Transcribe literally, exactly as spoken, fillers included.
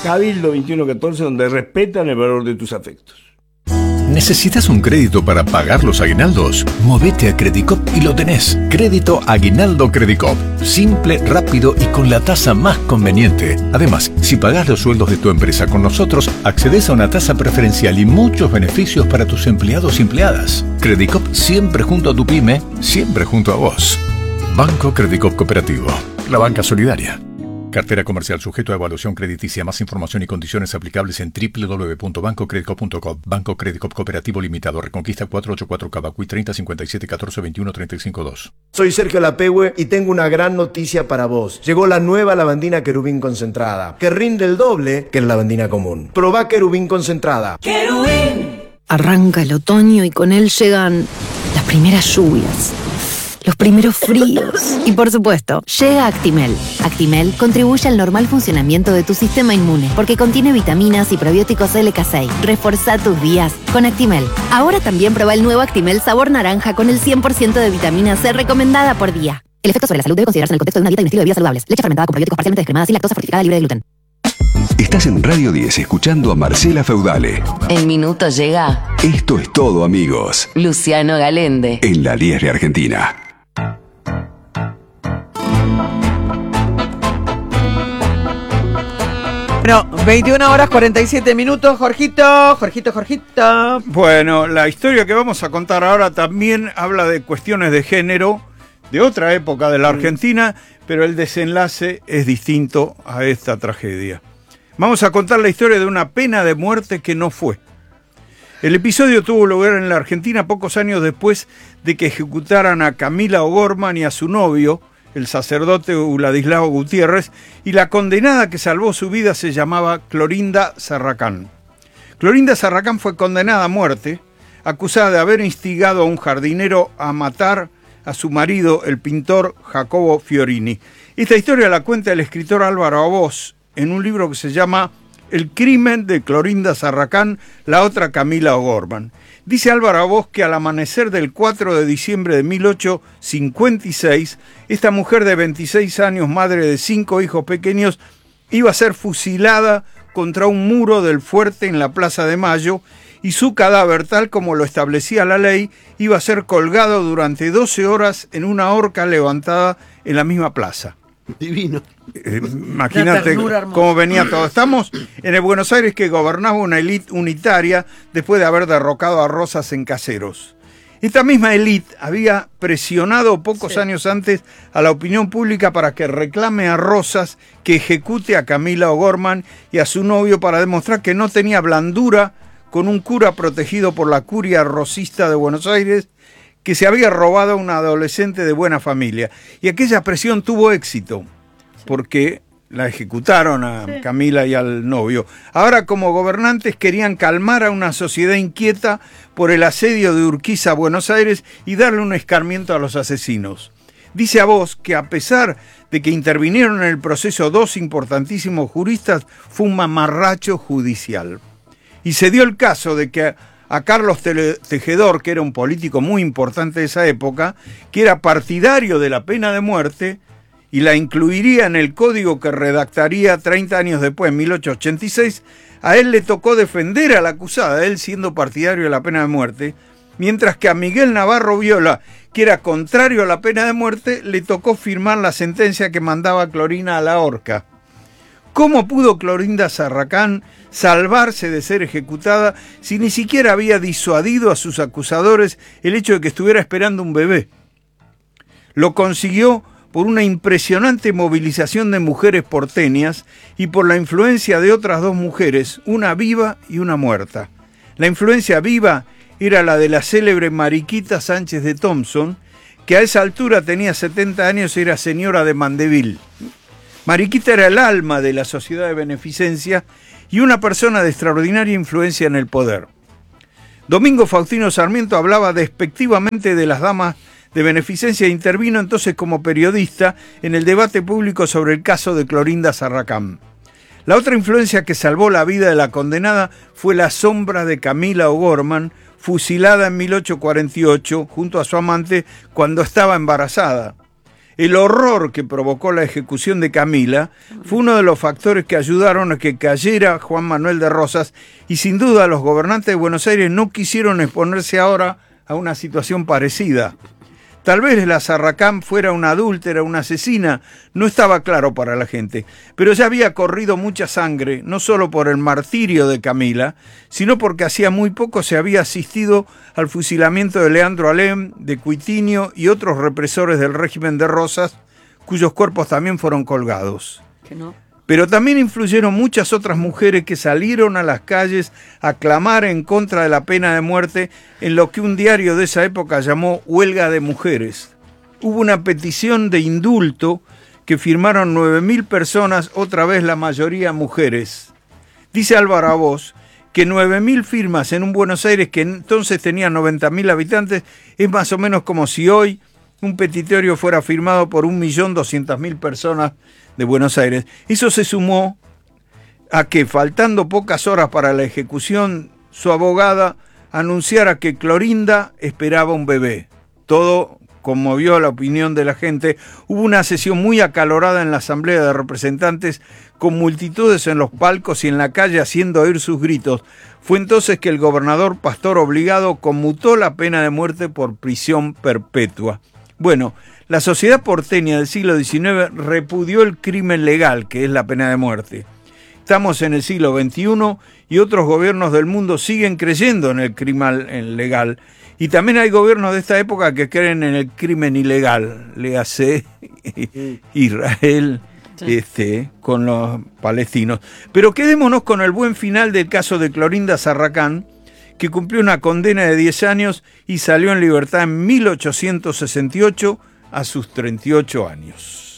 Cabildo veintiuno catorce, donde respetan el valor de tus afectos. ¿Necesitas un crédito para pagar los aguinaldos? Movete a Credicop y lo tenés. Crédito Aguinaldo Credicop. Simple, rápido y con la tasa más conveniente. Además, si pagás los sueldos de tu empresa con nosotros, accedes a una tasa preferencial y muchos beneficios para tus empleados y empleadas. Credicop siempre junto a tu pyme, siempre junto a vos. Banco Credicop Cooperativo. La banca solidaria. Cartera comercial sujeto a evaluación crediticia. Más información y condiciones aplicables en doble u doble u doble u punto banco credicop punto com. Banco Credicop Cooperativo Limitado. Reconquista cuatrocientos ochenta y cuatro Cavacuy treinta cincuenta y siete catorce veintiuno treinta y cinco dos. Soy Sergio Lapehue y tengo una gran noticia para vos. Llegó la nueva lavandina Querubín concentrada, que rinde el doble que la lavandina común. Probá Querubín concentrada. ¡Querubín! Arranca el otoño y con él llegan las primeras lluvias, los primeros fríos. Y por supuesto, llega Actimel. Actimel contribuye al normal funcionamiento de tu sistema inmune porque contiene vitaminas y probióticos L K seis. Reforzá tus días con Actimel. Ahora también prueba el nuevo Actimel sabor naranja con el cien por ciento de vitamina C recomendada por día. El efecto sobre la salud debe considerarse en el contexto de una dieta y un estilo de vida saludables. Leche fermentada con probióticos parcialmente descremadas sin lactosa, fortificada, libre de gluten. Estás en Radio diez escuchando a Marcela Feudale. En minutos llega Esto es todo, amigos. Luciano Galende. En la diez de Argentina. Bueno, veintiuna horas cuarenta y siete minutos, Jorgito, Jorgito, Jorgito. Bueno, la historia que vamos a contar ahora también habla de cuestiones de género, de otra época de la Argentina, pero el desenlace es distinto a esta tragedia. Vamos a contar la historia de una pena de muerte que no fue. El episodio tuvo lugar en la Argentina pocos años después de que ejecutaran a Camila O'Gorman y a su novio, el sacerdote Vladislao Gutiérrez, y la condenada que salvó su vida se llamaba Clorinda Sarracán. Clorinda Sarracán fue condenada a muerte, acusada de haber instigado a un jardinero a matar a su marido, el pintor Jacobo Fiorini. Esta historia la cuenta el escritor Álvaro Abós en un libro que se llama El crimen de Clorinda Sarracán, la otra Camila O'Gorman. Dice Álvaro Abós que al amanecer del cuatro de diciembre de mil ochocientos cincuenta y seis, esta mujer de veintiséis años, madre de cinco hijos pequeños, iba a ser fusilada contra un muro del fuerte en la Plaza de Mayo, y su cadáver, tal como lo establecía la ley, iba a ser colgado durante doce horas en una horca levantada en la misma plaza. Divino. Eh, imagínate cómo venía todo. Estamos en el Buenos Aires que gobernaba una élite unitaria después de haber derrocado a Rosas en Caseros. Esta misma élite había presionado pocos sí. años antes a la opinión pública para que reclame a Rosas que ejecute a Camila O'Gorman y a su novio para demostrar que no tenía blandura con un cura protegido por la curia rosista de Buenos Aires que se había robado a una adolescente de buena familia. Y aquella presión tuvo éxito, porque la ejecutaron a sí. Camila y al novio. Ahora, como gobernantes, querían calmar a una sociedad inquieta por el asedio de Urquiza a Buenos Aires y darle un escarmiento a los asesinos. Dice Abós que a pesar de que intervinieron en el proceso dos importantísimos juristas, fue un mamarracho judicial. Y se dio el caso de que a Carlos Tejedor, que era un político muy importante de esa época, que era partidario de la pena de muerte y la incluiría en el código que redactaría treinta años después, en mil ochocientos ochenta y seis, a él le tocó defender a la acusada, él siendo partidario de la pena de muerte, mientras que a Miguel Navarro Viola, que era contrario a la pena de muerte, le tocó firmar la sentencia que mandaba a Clorina a la horca. ¿Cómo pudo Clorinda Sarracán salvarse de ser ejecutada si ni siquiera había disuadido a sus acusadores el hecho de que estuviera esperando un bebé? Lo consiguió por una impresionante movilización de mujeres porteñas y por la influencia de otras dos mujeres, una viva y una muerta. La influencia viva era la de la célebre Mariquita Sánchez de Thompson, que a esa altura tenía setenta años y era señora de Mandeville. Mariquita era el alma de la sociedad de beneficencia y una persona de extraordinaria influencia en el poder. Domingo Faustino Sarmiento hablaba despectivamente de las damas de beneficencia e intervino entonces como periodista en el debate público sobre el caso de Clorinda Sarracán. La otra influencia que salvó la vida de la condenada fue la sombra de Camila O'Gorman, fusilada en mil ochocientos cuarenta y ocho junto a su amante cuando estaba embarazada. El horror que provocó la ejecución de Camila fue uno de los factores que ayudaron a que cayera Juan Manuel de Rosas, y sin duda los gobernantes de Buenos Aires no quisieron exponerse ahora a una situación parecida. Tal vez la Zarracán fuera una adúltera, una asesina, no estaba claro para la gente, pero ya había corrido mucha sangre, no solo por el martirio de Camila, sino porque hacía muy poco se había asistido al fusilamiento de Leandro Alem, de Cuitinho y otros represores del régimen de Rosas, cuyos cuerpos también fueron colgados. Que no. Pero también influyeron muchas otras mujeres que salieron a las calles a clamar en contra de la pena de muerte en lo que un diario de esa época llamó huelga de mujeres. Hubo una petición de indulto que firmaron nueve mil personas, otra vez la mayoría mujeres. Dice Álvaro Aboz que nueve mil firmas en un Buenos Aires que entonces tenía noventa mil habitantes es más o menos como si hoy un petitorio fuera firmado por un millón doscientas mil personas de Buenos Aires. Eso se sumó a que, faltando pocas horas para la ejecución, su abogada anunciara que Clorinda esperaba un bebé. Todo conmovió la opinión de la gente. Hubo una sesión muy acalorada en la Asamblea de Representantes, con multitudes en los palcos y en la calle haciendo oír sus gritos. Fue entonces que el gobernador Pastor Obligado conmutó la pena de muerte por prisión perpetua. Bueno, la sociedad porteña del siglo diecinueve repudió el crimen legal, que es la pena de muerte. Estamos en el siglo veintiuno y otros gobiernos del mundo siguen creyendo en el crimen legal. Y también hay gobiernos de esta época que creen en el crimen ilegal. Léase Israel sí. este, con los palestinos. Pero quedémonos con el buen final del caso de Clorinda Zarracán, que cumplió una condena de diez años y salió en libertad en mil ochocientos sesenta y ocho a sus treinta y ocho años.